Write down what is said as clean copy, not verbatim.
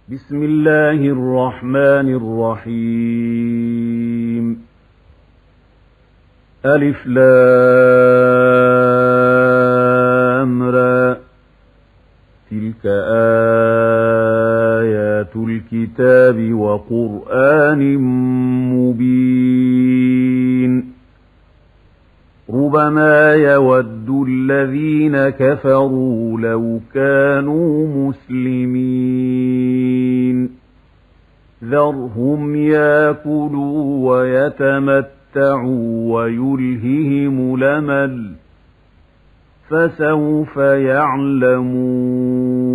بسم الله الرحمن الرحيم ألف لام را تلك آيات الكتاب وقرآن مبين ربما يود الذين كفروا لو كانوا مسلمين ذرهم ياكلوا ويتمتعوا ويلههم الأمل فسوف يعلمون